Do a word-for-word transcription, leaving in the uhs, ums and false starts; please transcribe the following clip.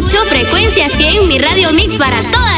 ocho, frecuencia cien, mi radio mix para toda